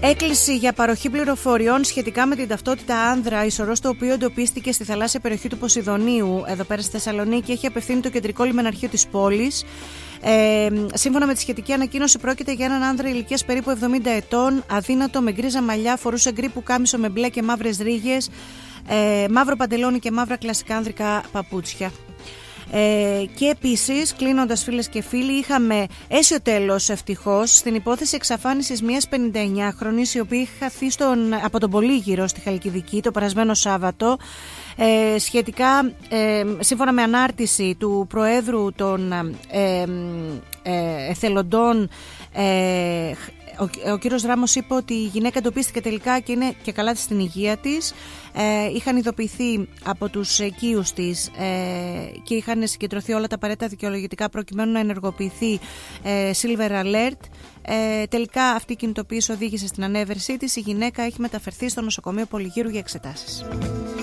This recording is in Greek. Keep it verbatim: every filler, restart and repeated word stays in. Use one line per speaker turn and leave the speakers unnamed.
Έκκληση για παροχή πληροφοριών σχετικά με την ταυτότητα άνδρα, ισορρός το οποίο εντοπίστηκε στη θαλάσσια περιοχή του Ποσειδονίου, εδώ πέρα στη Θεσσαλονίκη, έχει απευθύνει το κεντρικό λιμεναρχείο της πόλης. Ε, σύμφωνα με τη σχετική ανακοίνωση, πρόκειται για έναν άνδρα ηλικίας περίπου εβδομήντα ετών, αδύνατο, με γκρίζα μαλλιά, φορούσε γκρι πουκάμισο με μπλε και μαύρες ρίγες, ε, μαύρο παντελόνι και μαύρα κλασικά άνδρικα παπούτσια. Ε, και επίσης, κλείνοντας φίλες και φίλοι, είχαμε αίσιο τέλος ευτυχώς στην υπόθεση εξαφάνισης μιας πενηνταεννιάχρονης, η οποία είχε χαθεί στον, από τον Πολύγυρο στη Χαλκιδική το περασμένο Σάββατο. Ε, σχετικά, ε, σύμφωνα με ανάρτηση του Προέδρου των ε, ε, εθελοντών, ε, Ο, ο κύριος Ράμος είπε ότι η γυναίκα εντοπίστηκε τελικά και είναι και καλά στην υγεία της. Ε, είχαν ειδοποιηθεί από τους οικείους της ε, και είχαν συγκεντρωθεί όλα τα απαραίτητα δικαιολογητικά προκειμένου να ενεργοποιηθεί ε, Silver Alert. Ε, τελικά αυτή η κινητοποίηση οδήγησε στην ανέβρεσή της. Η γυναίκα έχει μεταφερθεί στο νοσοκομείο Πολυγύρου για εξετάσεις.